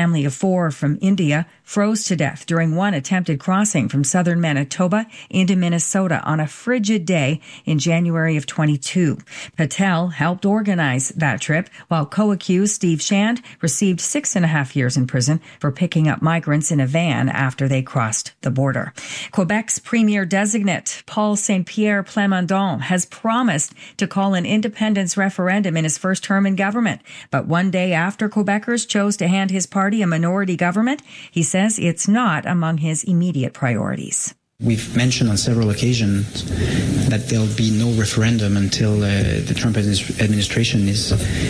family of 4 from India froze to death during one attempted crossing from southern Manitoba into Minnesota on a frigid day in January of 22. Patel helped organize that trip, while co-accused Steve Shand received 6.5 years in prison for picking up migrants in a van after they crossed the border. Quebec's premier designate, Paul Saint-Pierre Plamondon, has promised to call an independence referendum in his first term in government. But one day after Quebecers chose to hand his party a minority government, he says it's not among his immediate priorities. We've mentioned on several occasions that there'll be no referendum until the Trump administration is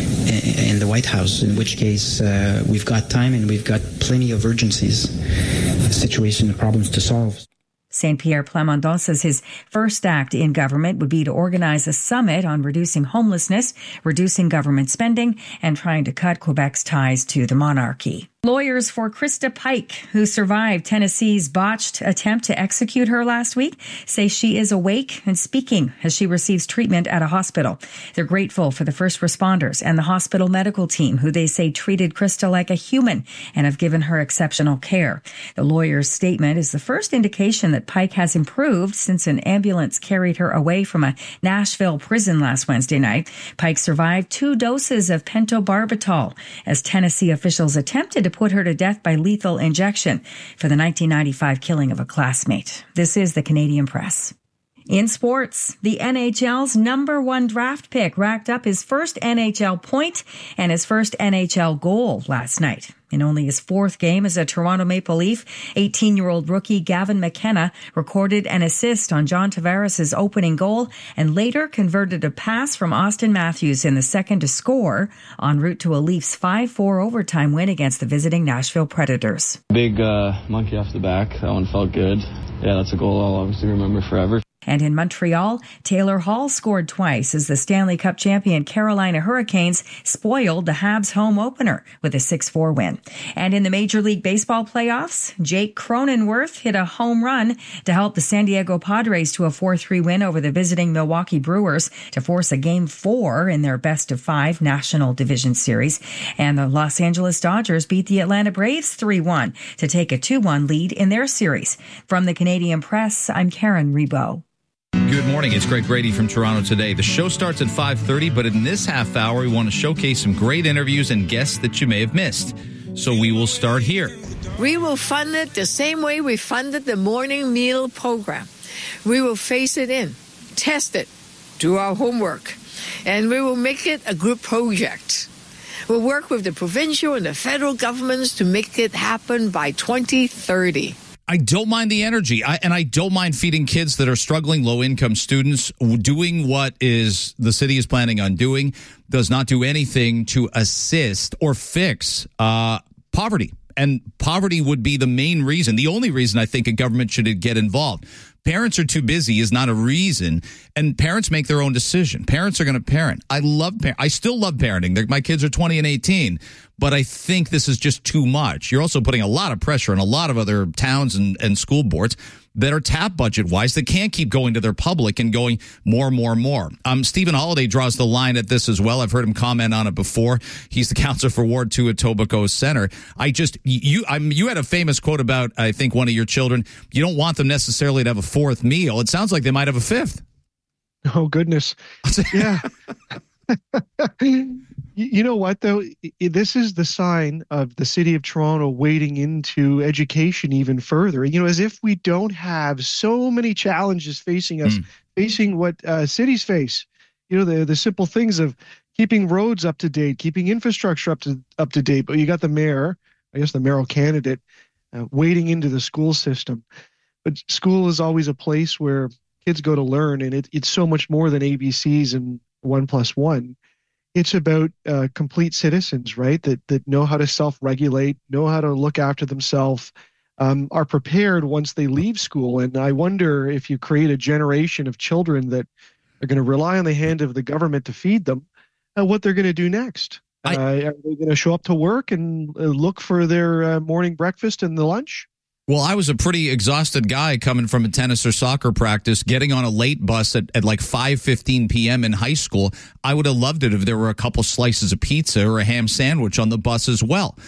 in the White House, in which case we've got time and we've got plenty of urgencies, situation, problems to solve. Saint-Pierre Plamondon says his first act in government would be to organize a summit on reducing homelessness, reducing government spending, and trying to cut Quebec's ties to the monarchy. Lawyers for Krista Pike, who survived Tennessee's botched attempt to execute her last week, say she is awake and speaking as she receives treatment at a hospital. They're grateful for the first responders and the hospital medical team, who they say treated Krista like a human and have given her exceptional care. The lawyer's statement is the first indication that Pike has improved since an ambulance carried her away from a Nashville prison last Wednesday night. Pike survived 2 doses of pentobarbital as Tennessee officials attempted to put her to death by lethal injection for the 1995 killing of a classmate. This is the Canadian Press. In sports, the NHL's number 1 draft pick racked up his first NHL point and his first NHL goal last night. In only his 4th game as a Toronto Maple Leaf, 18-year-old rookie Gavin McKenna recorded an assist on John Tavares' opening goal and later converted a pass from Austin Matthews in the second to score, en route to a Leafs 5-4 overtime win against the visiting Nashville Predators. Big monkey off the back. That one felt good. Yeah, that's a goal I'll obviously remember forever. And in Montreal, Taylor Hall scored twice as the Stanley Cup champion Carolina Hurricanes spoiled the Habs home opener with a 6-4 win. And in the Major League Baseball playoffs, Jake Cronenworth hit a home run to help the San Diego Padres to a 4-3 win over the visiting Milwaukee Brewers to force a Game 4 in their best-of-5 National Division Series. And the Los Angeles Dodgers beat the Atlanta Braves 3-1 to take a 2-1 lead in their series. From the Canadian Press, I'm Karen Rebo. Good morning. It's Greg Brady from Toronto Today. The show starts at 5:30, but in this half hour, we want to showcase some great interviews and guests that you may have missed. So we will start here. We will fund it the same way we funded the morning meal program. We will phase it in, test it, do our homework, and we will make it a group project. We'll work with the provincial and the federal governments to make it happen by 2030. I don't mind the energy, and I don't mind feeding kids that are struggling, low-income students. Doing what is the city is planning on doing does not do anything to assist or fix poverty. And poverty would be the main reason, the only reason I think a government should get involved. Parents are too busy is not a reason, and parents make their own decision. Parents are going to parent. I still love parenting. My kids are 20 and 18, but I think this is just too much. You're also putting a lot of pressure on a lot of other towns and school boards that are tap budget-wise that can't keep going to their public and going more. Stephen Holiday draws the line at this as well. I've heard him comment on it before. He's the counselor for Ward 2 at Etobicoke Center. You had a famous quote about, I think, one of your children. You don't want them necessarily to have a 4th meal. It sounds like they might have a 5th. Oh, goodness. Yeah. You know what, though? This is the sign of the city of Toronto wading into education even further. As if we don't have so many challenges facing us, facing what cities face. The simple things of keeping roads up to date, keeping infrastructure up to date. But you got the mayor, I guess the mayoral candidate, wading into the school system. But school is always a place where kids go to learn, and it's so much more than ABCs and 1+1. It's about complete citizens, right? That know how to self-regulate, know how to look after themselves, are prepared once they leave school. And I wonder if you create a generation of children that are going to rely on the hand of the government to feed them, what they're going to do next. Are they going to show up to work and look for their morning breakfast and the lunch? Well, I was a pretty exhausted guy coming from a tennis or soccer practice, getting on a late bus at like 5:15 p.m. in high school. I would have loved it if there were a couple slices of pizza or a ham sandwich on the bus as well.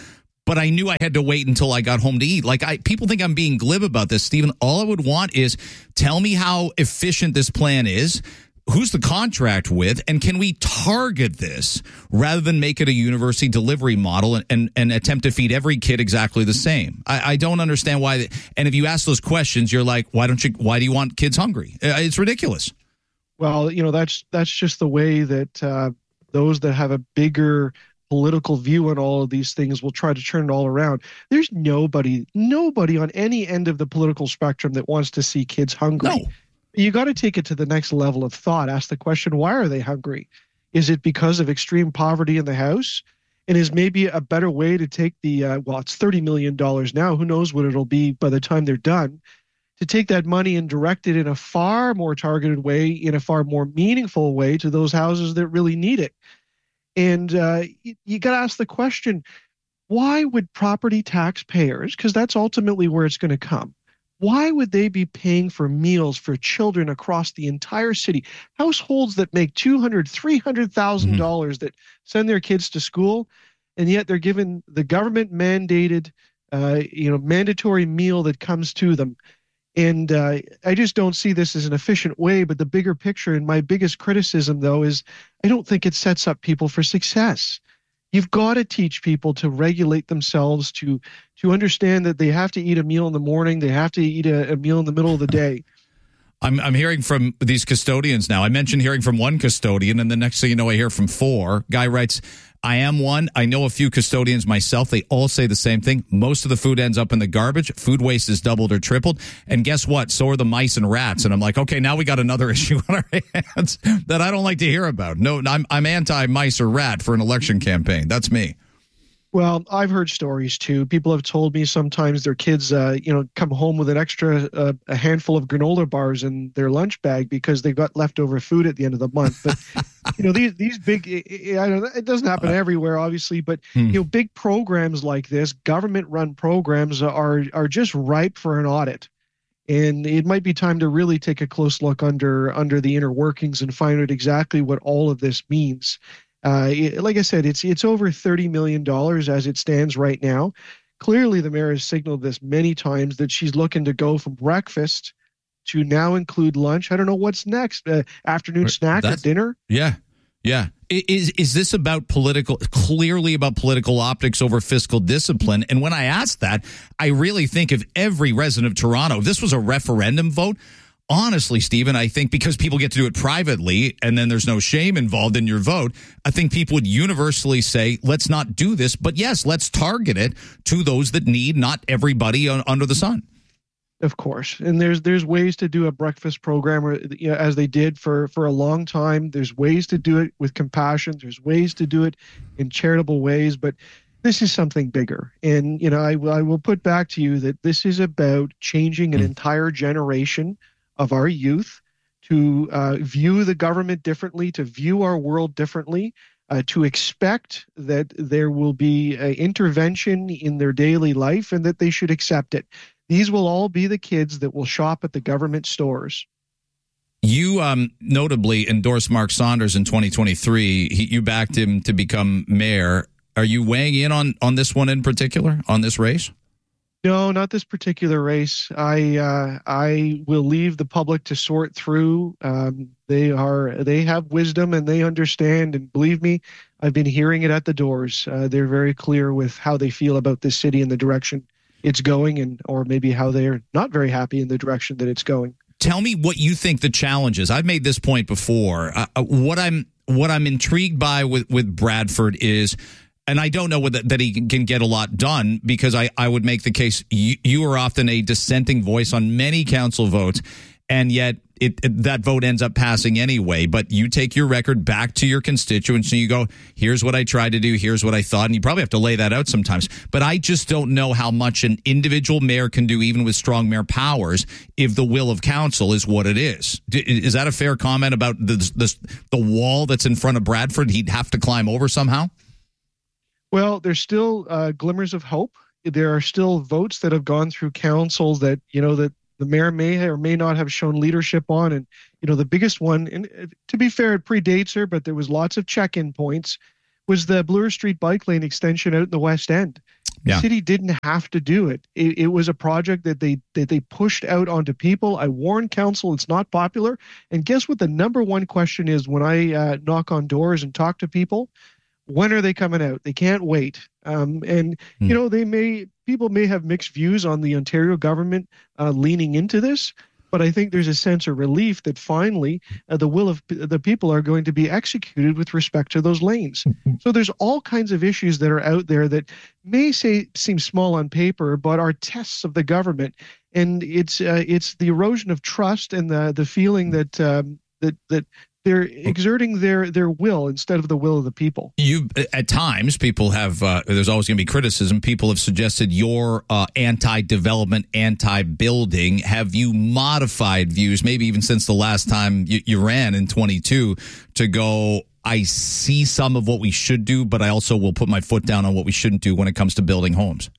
but I knew I had to wait until I got home to eat. Like, people think I'm being glib about this, Stephen. All I would want is tell me how efficient this plan is. Who's the contract with, and can we target this rather than make it a university delivery model and attempt to feed every kid exactly the same? I don't understand why. And if you ask those questions, you're like, why do you want kids hungry? It's ridiculous. Well, that's just the way that those that have a bigger political view on all of these things will try to turn it all around. There's nobody on any end of the political spectrum that wants to see kids hungry. No. You got to take it to the next level of thought. Ask the question, why are they hungry? Is it because of extreme poverty in the house? And is maybe a better way to take the, it's $30 million now. Who knows what it'll be by the time they're done, to take that money and direct it in a far more targeted way, in a far more meaningful way to those houses that really need it. And you got to ask the question, why would property taxpayers, because that's ultimately where it's going to come, why would they be paying for meals for children across the entire city? Households that make $200,000, $300,000 that send their kids to school, and yet they're given the government mandated, mandatory meal that comes to them. And I just don't see this as an efficient way. But the bigger picture, and my biggest criticism, though, is I don't think it sets up people for success. You've got to teach people to regulate themselves, to understand that they have to eat a meal in the morning, they have to eat a meal in the middle of the day. I'm hearing from these custodians now. I mentioned hearing from one custodian, and the next thing you know, I hear from four. Guy writes, I am one. I know a few custodians myself. They all say the same thing. Most of the food ends up in the garbage. Food waste is doubled or tripled. And guess what? So are the mice and rats. And I'm like, okay, now we got another issue on our hands that I don't like to hear about. No, I'm anti-mice or rat for an election campaign. That's me. Well, I've heard stories too. People have told me sometimes their kids, come home with an extra a handful of granola bars in their lunch bag because they got leftover food at the end of the month. But these big, it doesn't happen everywhere, obviously. But big programs like this, government-run programs, are just ripe for an audit. And it might be time to really take a close look under the inner workings and find out exactly what all of this means. Like I said, it's over $30 million as it stands right now. Clearly, the mayor has signaled this many times that she's looking to go from breakfast to now include lunch. I don't know what's next. Afternoon snack or dinner? Yeah. Is this clearly about political optics over fiscal discipline? And when I ask that, I really think if every resident of Toronto, if this was a referendum vote, honestly, Stephen, I think because people get to do it privately and then there's no shame involved in your vote, I think people would universally say, let's not do this. But yes, let's target it to those that need, not everybody under the sun. Of course. And there's ways to do a breakfast program, as they did for a long time. There's ways to do it with compassion. There's ways to do it in charitable ways. But this is something bigger. And, I will put back to you that this is about changing an entire generation of our youth to view the government differently, to view our world differently, to expect that there will be intervention in their daily life and that they should accept it. These will all be the kids that will shop at the government stores. You notably endorsed Mark Saunders in 2023. You backed him to become mayor. Are you weighing in on this one in particular, on this race? No, not this particular race. I will leave the public to sort through. They have wisdom and they understand. And believe me, I've been hearing it at the doors. They're very clear with how they feel about this city and the direction it's going, or maybe how they're not very happy in the direction that it's going. Tell me what you think the challenge is. I've made this point before. What I'm intrigued by with Bradford is, and I don't know that he can get a lot done, because I would make the case you are often a dissenting voice on many council votes, and yet that vote ends up passing anyway. But you take your record back to your constituents and you go, here's what I tried to do, here's what I thought, and you probably have to lay that out sometimes. But I just don't know how much an individual mayor can do, even with strong mayor powers, if the will of council is what it is. Is that a fair comment about the wall that's in front of Bradford he'd have to climb over somehow? Well, there's still glimmers of hope. There are still votes that have gone through councils that, that the mayor may or may not have shown leadership on. And, the biggest one, and to be fair, it predates her, but there was lots of check-in points, was the Bloor Street bike lane extension out in the West End. The city didn't have to do it. It was a project that they pushed out onto people. I warned council it's not popular. And guess what the number one question is when I knock on doors and talk to people? When are they coming out? They can't wait. You know, people may have mixed views on the Ontario government leaning into this, but I think there's a sense of relief that finally the will of the people are going to be executed with respect to those lanes. So there's all kinds of issues that are out there that may seem small on paper, but are tests of the government. And it's the erosion of trust and the feeling that they're exerting their will instead of the will of the people. At times, people have, there's always going to be criticism. People have suggested you're anti-development, anti-building. Have you modified views, maybe even since the last time you ran in 22, to go, I see some of what we should do, but I also will put my foot down on what we shouldn't do when it comes to building homes?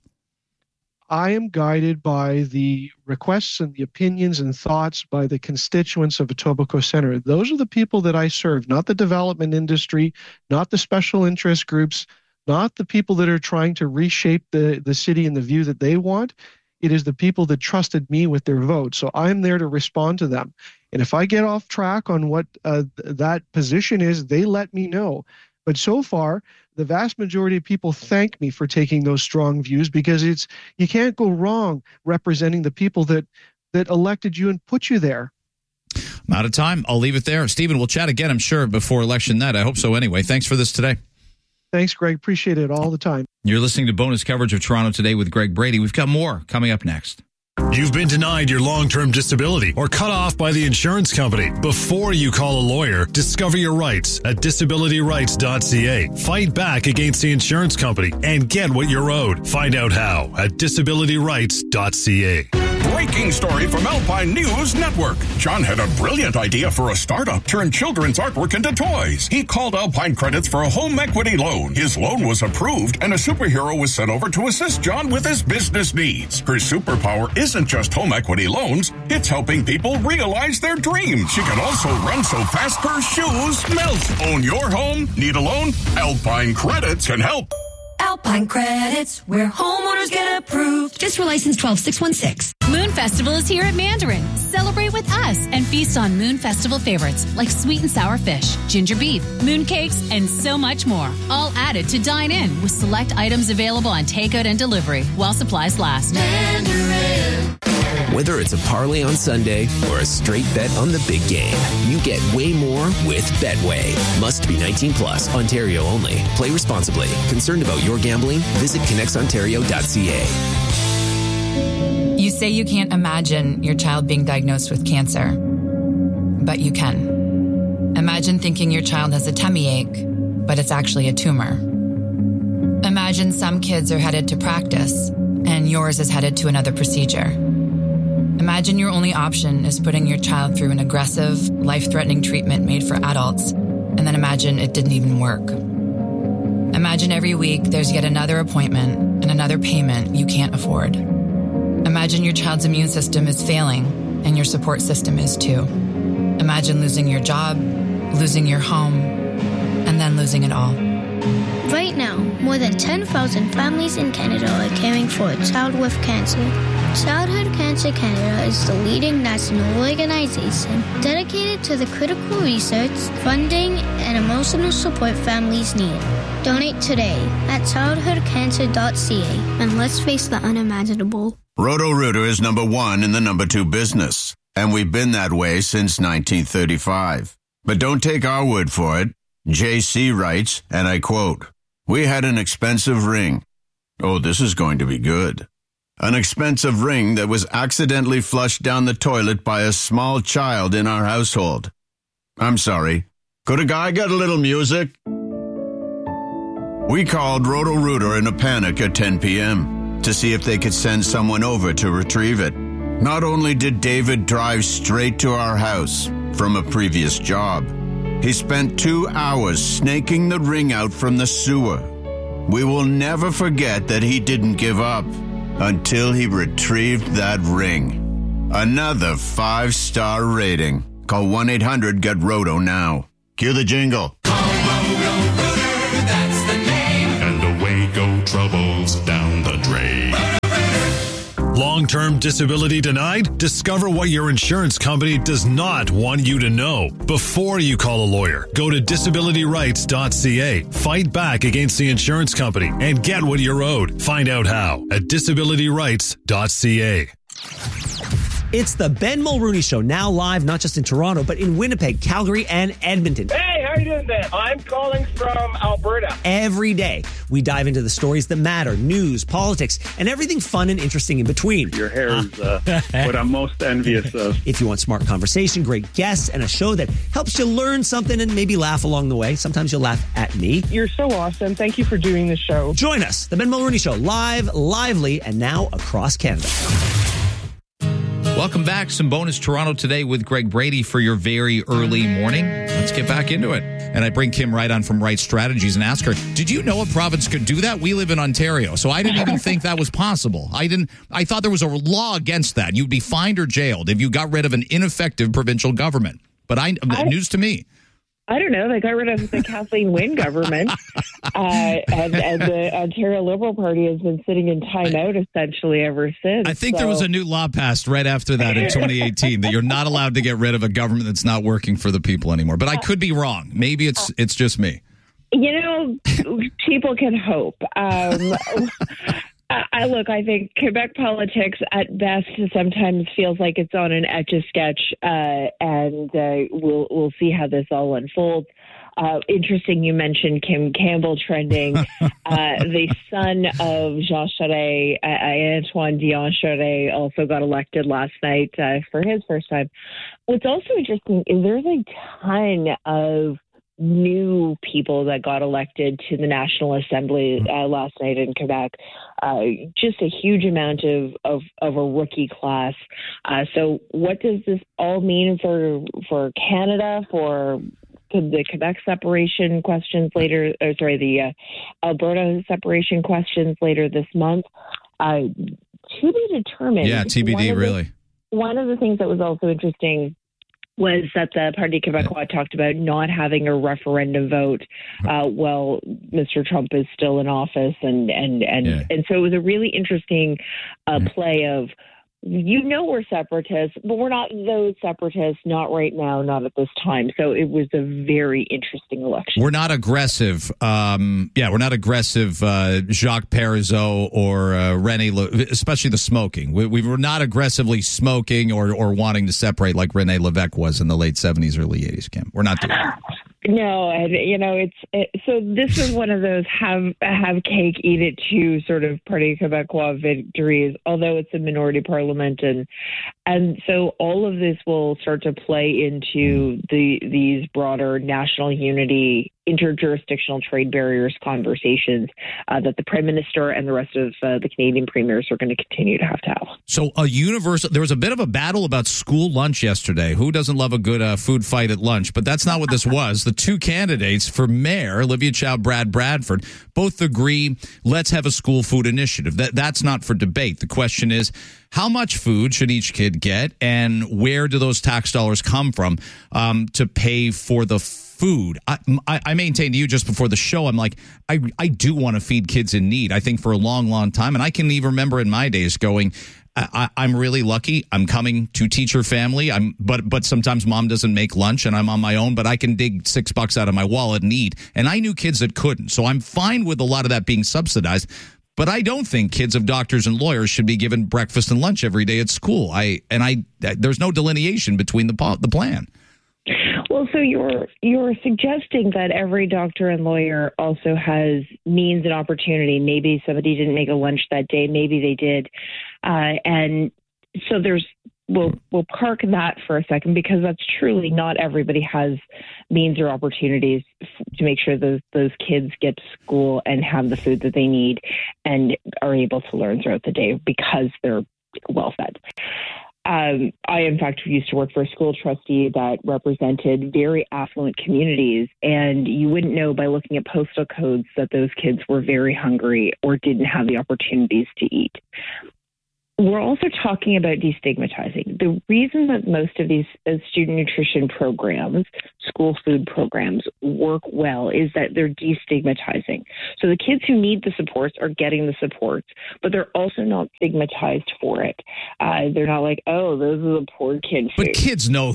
I am guided by the requests and the opinions and thoughts by the constituents of Etobicoke Centre. Those are the people that I serve, not the development industry, not the special interest groups, not the people that are trying to reshape the city in the view that they want. It is the people that trusted me with their vote. So I'm there to respond to them. And if I get off track on what that position is, they let me know. But so far, the vast majority of people thank me for taking those strong views, because you can't go wrong representing the people that elected you and put you there. I'm out of time. I'll leave it there. Stephen, we'll chat again, I'm sure, before election night. I hope so anyway. Thanks for this today. Thanks, Greg. Appreciate it all the time. You're listening to bonus coverage of Toronto Today with Greg Brady. We've got more coming up next. You've been denied your long-term disability or cut off by the insurance company. Before you call a lawyer, discover your rights at disabilityrights.ca. Fight back against the insurance company and get what you're owed. Find out how at disabilityrights.ca. Breaking story from Alpine News Network. John had a brilliant idea for a startup. Turn children's artwork into toys. He called Alpine Credits for a home equity loan. His loan was approved, and a superhero was sent over to assist John with his business needs. Her superpower isn't just home equity loans. It's helping people realize their dreams. She can also run so fast her shoes melt. Own your home? Need a loan? Alpine Credits can help. Alpine Credits, where homeowners get approved. Just for license 12616. Moon Festival is here at Mandarin. Celebrate with us and feast on Moon Festival favorites like sweet and sour fish, ginger beef, moon cakes, and so much more. All added to dine in with select items available on takeout and delivery while supplies last. Mandarin. Whether it's a parlay on Sunday or a straight bet on the big game, you get way more with Betway. Must be 19 plus, Ontario only. Play responsibly. Concerned about your gambling? Visit connectsontario.ca. You say you can't imagine your child being diagnosed with cancer, but you can. Imagine thinking your child has a tummy ache, but it's actually a tumor. Imagine some kids are headed to practice, and yours is headed to another procedure. Imagine your only option is putting your child through an aggressive, life-threatening treatment made for adults, and then imagine it didn't even work. Imagine every week there's yet another appointment and another payment you can't afford. Imagine your child's immune system is failing, and your support system is too. Imagine losing your job, losing your home, and then losing it all. Right now, more than 10,000 families in Canada are caring for a child with cancer. Childhood Cancer Canada is the leading national organization dedicated to the critical research, funding, and emotional support families need. Donate today at childhoodcancer.ca, and let's face the unimaginable. Roto-Rooter is number one in the number two business, and we've been that way since 1935. But don't take our word for it. JC writes, and I quote, "We had an expensive ring. Oh, this is going to be good. An expensive ring that was accidentally flushed down the toilet by a small child in our household. I'm sorry. Could a guy get a little music?" We called Roto-Rooter in a panic at 10 p.m. to see if they could send someone over to retrieve it. Not only did David drive straight to our house from a previous job, he spent 2 hours snaking the ring out from the sewer. We will never forget that he didn't give up until he retrieved that ring. Another 5-star rating. Call 1-800-GET-ROTO now. Cue the jingle. Call Roto-Rooter, that's long-term disability denied? Discover what your insurance company does not want you to know before you call a lawyer. Go to disabilityrights.ca. Fight back against the insurance company and get what you're owed. Find out how at disabilityrights.ca. It's the Ben Mulrooney Show, now live not just in Toronto, but in Winnipeg, Calgary, and Edmonton. Hey, how are you doing, Ben? I'm calling from Alberta. Every day, we dive into the stories that matter, news, politics, and everything fun and interesting in between. Your hair is what I'm most envious of. If you want smart conversation, great guests, and a show that helps you learn something and maybe laugh along the way. Sometimes you'll laugh at me. You're so awesome. Thank you for doing the show. Join us, the Ben Mulrooney Show, live, lively, and now across Canada. Welcome back. Some bonus Toronto today with Greg Brady for your very early morning. Let's get back into it. And I bring Kim Wright on from Wright Strategies and ask her, did you know a province could do that? We live in Ontario, so I didn't even think that was possible. I thought there was a law against that. You'd be fined or jailed if you got rid of an ineffective provincial government. But news to me. I don't know. They got rid of the Kathleen Wynne government, and the Ontario Liberal Party has been sitting in timeout essentially ever since. I think there was a new law passed right after that in 2018 that you're not allowed to get rid of a government that's not working for the people anymore. But I could be wrong. Maybe it's just me. You know, people can hope. I think Quebec politics at best sometimes feels like it's on an Etch-a-Sketch, and we'll see how this all unfolds. Interesting, you mentioned Kim Campbell trending. The son of Jean Charest, Antoine Dion Charest, also got elected last night for his first time. What's also interesting is there's a ton of new people that got elected to the National Assembly last night in Quebec. Just a huge amount of a rookie class. So what does this all mean for Canada, for the Quebec separation questions later, the Alberta separation questions later this month? To be determined. Yeah, TBD, really. One of the things that was also interesting was that the Parti Québécois talked about not having a referendum vote while Mr. Trump is still in office. And so it was a really interesting play of, we're separatists, but we're not those separatists, not right now, not at this time. So it was a very interesting election. We're not aggressive. We're not aggressive Jacques Parizeau or René, especially the smoking. We were not aggressively smoking or wanting to separate like René Lévesque was in the late 70s, early 80s, Kim. We're not doing that. No, and so this was one of those have cake, eat it too sort of Parti Québécois victories, although it's a minority parliament, and so all of this will start to play into these broader national unity, interjurisdictional trade barriers conversations that the Prime Minister and the rest of the Canadian premiers are going to continue to have. So there was a bit of a battle about school lunch yesterday. Who doesn't love a good food fight at lunch? But that's not what this was. The two candidates for mayor, Olivia Chow, Brad Bradford, both agree, let's have a school food initiative. That's not for debate. The question is, how much food should each kid get, and where do those tax dollars come from to pay for the food? I maintained to you just before the show, I'm like, I do want to feed kids in need. I think for a long, long time. And I can even remember in my days going, I'm really lucky. I'm coming to teacher family. But sometimes mom doesn't make lunch and I'm on my own, but I can dig $6 out of my wallet and eat. And I knew kids that couldn't. So I'm fine with a lot of that being subsidized. But I don't think kids of doctors and lawyers should be given breakfast and lunch every day at school. There's no delineation between the plan. Well, so you're suggesting that every doctor and lawyer also has means and opportunity. Maybe somebody didn't make a lunch that day. Maybe they did. And so we'll park that for a second, because that's truly not everybody has means or opportunities to make sure those kids get to school and have the food that they need and are able to learn throughout the day because they're well fed. I, in fact, used to work for a school trustee that represented very affluent communities, and you wouldn't know by looking at postal codes that those kids were very hungry or didn't have the opportunities to eat. we're also talking about destigmatizing. The reason that most of these student nutrition programs, school food programs, work well is that they're destigmatizing. So the kids who need the supports are getting the supports, but they're also not stigmatized for it. They're not like, oh, those are the poor kids. But kids know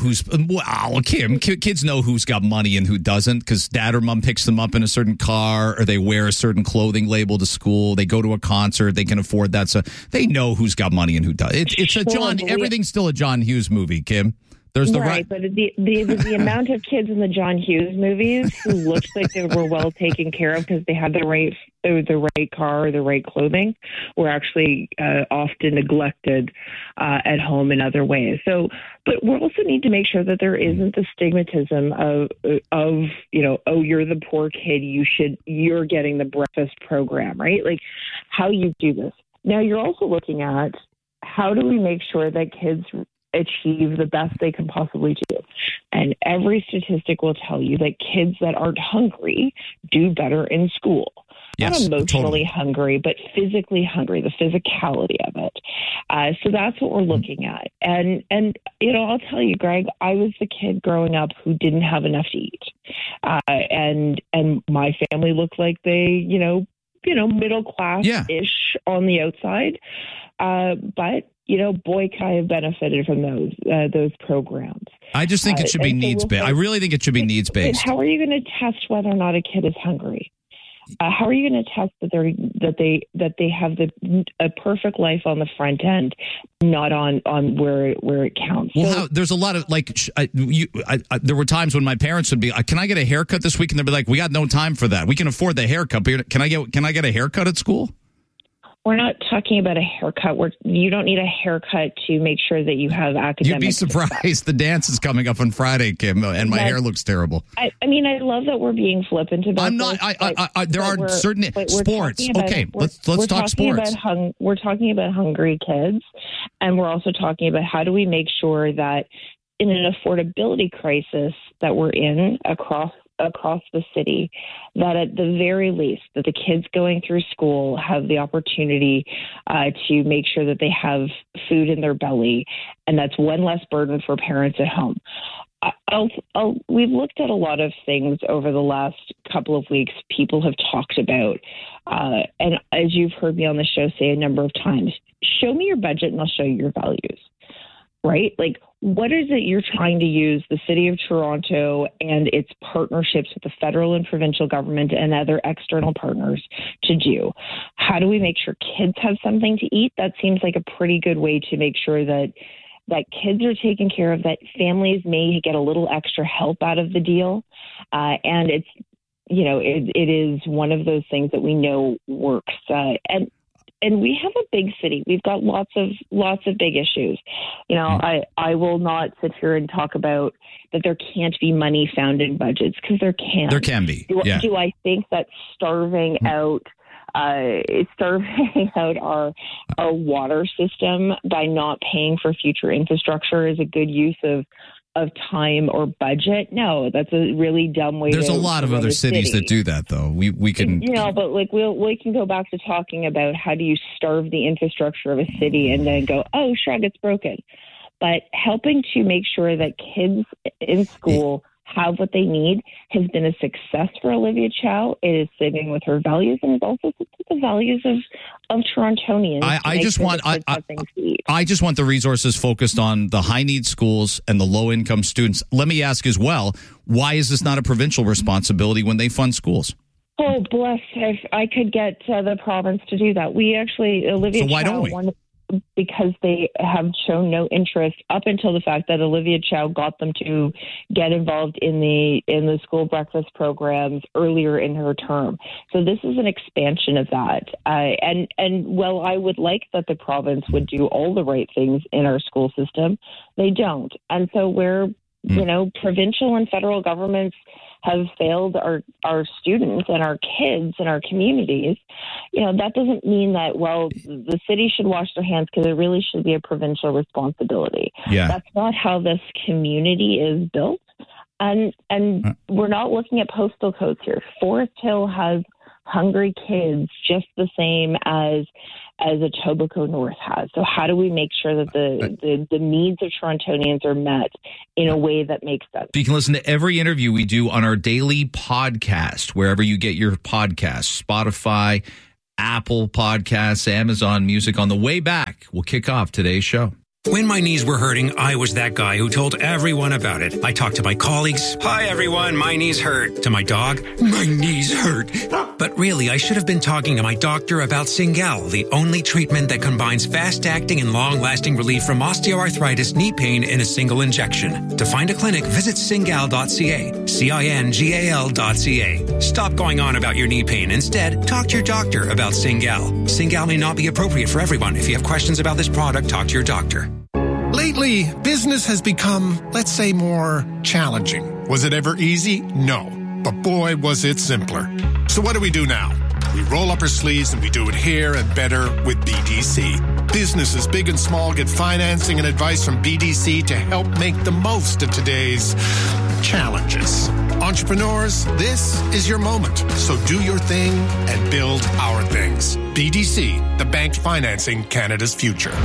kids know who's got money and who doesn't, because dad or mom picks them up in a certain car, or they wear a certain clothing label to school. They go to a concert. They can afford that. So they know who's got money and who does. It's a John. Everything's still a John Hughes movie, Kim. There's the right, but the amount of kids in the John Hughes movies who looked like they were well taken care of because they had the right car or the right clothing were actually often neglected at home in other ways. So, but we also need to make sure that there isn't the stigmatism of oh, you're the poor kid, you're getting the breakfast program, right? Like how you do this. Now you're also looking at how do we make sure that kids achieve the best they can possibly do. And every statistic will tell you that kids that aren't hungry do better in school. Yes, not emotionally totally. hungry, but physically hungry, the physicality of it. So that's what we're looking at. And I'll tell you, Greg, I was the kid growing up who didn't have enough to eat. And my family looked like they, middle class-ish on the outside. But boy, can I have benefited from those programs. I just think it should be needs-based. I really think it should be needs-based. How are you going to test whether or not a kid is hungry? How are you going to test that they have a perfect life on the front end, not on where it counts? Well, there's a lot of there were times when my parents would be, "Can I get a haircut this week?" And they'd be like, "We got no time for that. We can afford the haircut, but can I get a haircut at school?" We're not talking about a haircut. You don't need a haircut to make sure that you have academic You'd be surprised. success. The dance is coming up on Friday, Kim, and my hair looks terrible. I love that we're being flippant about I'm not. There are certain sports. Let's talk sports. We're talking about hungry kids, and we're also talking about how do we make sure that in an affordability crisis that we're in across the city, that at the very least that the kids going through school have the opportunity to make sure that they have food in their belly, and that's one less burden for parents at home. We've looked at a lot of things over the last couple of weeks people have talked about, and as you've heard me on the show say a number of times, show me your budget and I'll show you your values. Right? Like, what is it you're trying to use the City of Toronto and its partnerships with the federal and provincial government and other external partners to do? How do we make sure kids have something to eat? That seems like a pretty good way to make sure that kids are taken care of, that families may get a little extra help out of the deal. And it's, it is one of those things that we know works. And we have a big city. We've got lots of big issues. I will not sit here and talk about that there can't be money found in budgets, because there can. There can be. Do I think that starving out our water system by not paying for future infrastructure is a good use of time or budget? No, that's a really dumb way. There's a lot of other cities that do that, though. We can, but we can go back to talking about how do you starve the infrastructure of a city and then go, oh, shrug, it's broken. But helping to make sure that kids in school have what they need has been a success for Olivia Chow. It is sitting with her values, and it's also the values of Torontonians. I just want the resources focused on the high need schools and the low income students. Let me ask as well, why is this not a provincial responsibility when they fund schools? Oh, bless! If I could get the province to do that, we actually Olivia. So why don't we? Because they have shown no interest up until the fact that Olivia Chow got them to get involved in the school breakfast programs earlier in her term. So this is an expansion of that. And while I would like that the province would do all the right things in our school system, they don't. And so where provincial and federal governments have failed our students and our kids and our communities, that doesn't mean that, the city should wash their hands, because it really should be a provincial responsibility. Yeah. That's not how this community is built. And we're not looking at postal codes here. Forest Hill has hungry kids just the same as Etobicoke North has. So how do we make sure that the needs of Torontonians are met in a way that makes sense? You can listen to every interview we do on our daily podcast, wherever you get your podcasts, Spotify, Apple Podcasts, Amazon Music. On the way back, we'll kick off today's show. When my knees were hurting, I was that guy who told everyone about it. I talked to my colleagues. Hi, everyone. My knees hurt. To my dog. My knees hurt. But really, I should have been talking to my doctor about Cingal, the only treatment that combines fast-acting and long-lasting relief from osteoarthritis knee pain in a single injection. To find a clinic, visit cingal.ca. CINGAL.ca. Stop going on about your knee pain. Instead, talk to your doctor about Cingal. Cingal may not be appropriate for everyone. If you have questions about this product, talk to your doctor. Lately, business has become, let's say, more challenging. Was it ever easy? No. But boy, was it simpler. So what do we do now? We roll up our sleeves and we do it here and better with BDC. Businesses big and small get financing and advice from BDC to help make the most of today's challenges. Entrepreneurs, this is your moment. So do your thing and build our things. BDC, the bank financing Canada's future.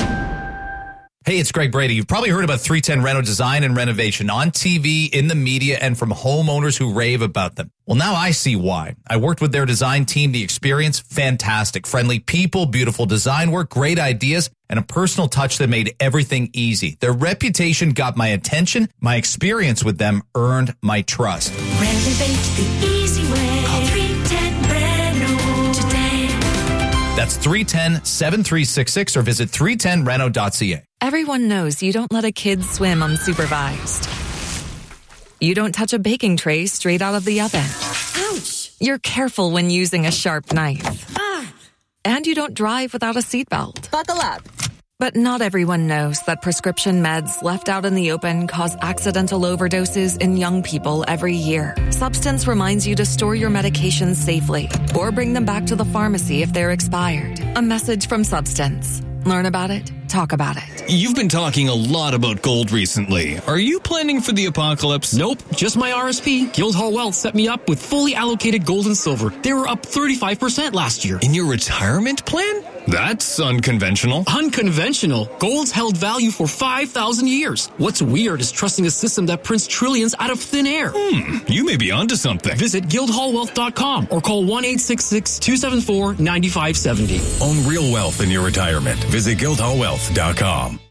Hey, it's Greg Brady. You've probably heard about 310 Reno Design and Renovation on TV, in the media, and from homeowners who rave about them. Well, now I see why. I worked with their design team. The experience, fantastic. Friendly people, beautiful design work, great ideas, and a personal touch that made everything easy. Their reputation got my attention. My experience with them earned my trust. Renovate the easy way. Call 310 Reno today. That's 310-7366 or visit 310reno.ca. Everyone knows you don't let a kid swim unsupervised. You don't touch a baking tray straight out of the oven. Ouch! You're careful when using a sharp knife. And you don't drive without a seatbelt. Buckle up. But not everyone knows that prescription meds left out in the open cause accidental overdoses in young people every year. Substance reminds you to store your medications safely or bring them back to the pharmacy if they're expired. A message from Substance. Learn about it. Talk about it. You've been talking a lot about gold recently. Are you planning for the apocalypse? Nope, just my RSP. Guildhall Wealth set me up with fully allocated gold and silver. They were up 35% last year. In your retirement plan? That's unconventional. Unconventional? Gold's held value for 5,000 years. What's weird is trusting a system that prints trillions out of thin air. You may be onto something. Visit guildhallwealth.com or call 1-866-274-9570. Own real wealth in your retirement. Visit guildhallwealth.com. Robot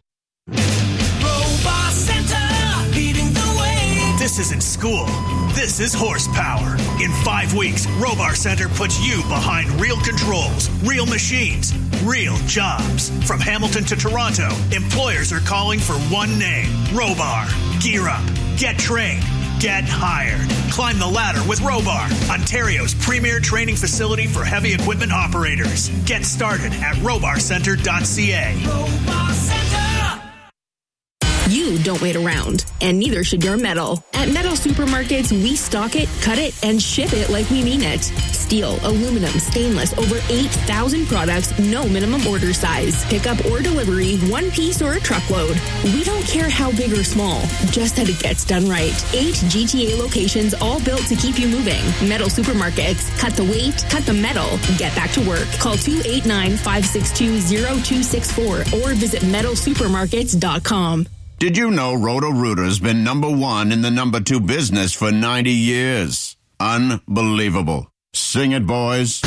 Center, leading the way. This isn't school. This is horsepower. In 5 weeks, Robar Center puts you behind real controls, real machines, real jobs. From Hamilton to Toronto, employers are calling for one name, Robar. Gear up, get trained, get hired. Climb the ladder with Robar, Ontario's premier training facility for heavy equipment operators. Get started at robarcenter.ca. Robar Center! You don't wait around, and neither should your metal. At Metal Supermarkets, we stock it, cut it, and ship it like we mean it. Steel, aluminum, stainless, over 8,000 products, no minimum order size. Pickup or delivery, one piece or a truckload. We don't care how big or small, just that it gets done right. 8 GTA locations, all built to keep you moving. Metal Supermarkets. Cut the weight, cut the metal, get back to work. Call 289-562-0264 or visit metalsupermarkets.com. Did you know Roto-Rooter's been number 1 in the number 2 business for 90 years? Unbelievable. Sing it, boys.